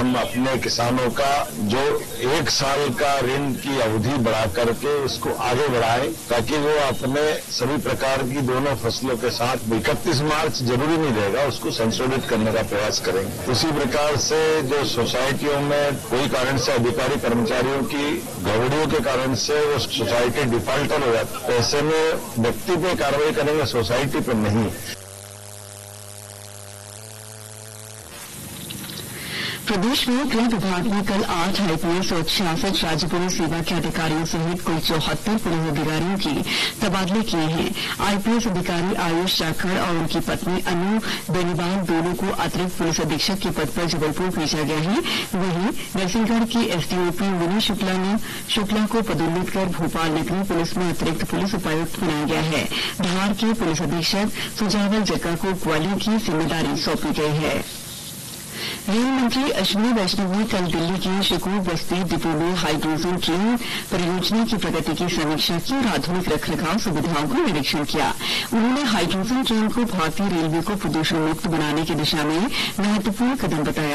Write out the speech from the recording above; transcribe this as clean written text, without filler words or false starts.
हम अपने किसानों का जो 1 साल का ऋण की अवधि बढ़ा करके उसको आगे बढ़ाएं, ताकि वो अपने सभी प्रकार की दोनों फसलों के साथ 31 मार्च जरूरी नहीं रहेगा, उसको संशोधित करने का प्रयास करेंगे। उसी प्रकार से जो सोसाइटियों में कोई कारण से अधिकारी कर्मचारियों की गड़बड़ियों के कारण से वो सोसाइटी डिफॉल्टर हो जाती है, ऐसे में व्यक्ति पे कार्रवाई करेंगे, सोसाइटी पे नहीं। प्रदेश में गृह विभाग ने कल 8 आईपीएस और 66 राज्य पुलिस सेवा के अधिकारियों सहित कुल 74 पुलिस अधिकारियों की तबादले किए हैं। आईपीएस अधिकारी आयुष जाखड़ और उनकी पत्नी अनु बेनीवाल दोनों को अतिरिक्त पुलिस अधीक्षक के पद पर जबलपुर भेजा गया है। वहीं नरसिंहगढ़ की एसडीओपी विनय शुक्ला को पदोन्नत कर भोपाल नगरीय पुलिस में अतिरिक्त पुलिस उपायुक्त बनाया गया है। धार के पुलिस अधीक्षक सुजावल जक्का को ग्वालियर की जिम्मेदारी सौंपी गई है। रेल मंत्री अश्विनी वैष्णव ने कल दिल्ली के शिकोह बस्ती डिपो में हाइड्रोजन ट्रेन परियोजना की प्रगति की समीक्षा की और आधुनिक रखरखाव सुविधाओं का निरीक्षण किया। उन्होंने हाइड्रोजन ट्रेन को भारतीय रेलवे को प्रदूषण मुक्त बनाने की दिशा में महत्वपूर्ण कदम बताया।